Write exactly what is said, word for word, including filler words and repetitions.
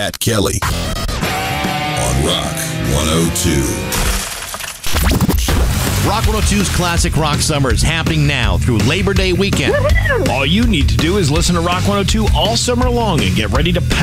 Matt Kelly on Rock one oh two. Rock one oh two's Classic Rock Summer is happening now through Labor Day weekend. All you need to do is listen to Rock one oh two all summer long and get ready to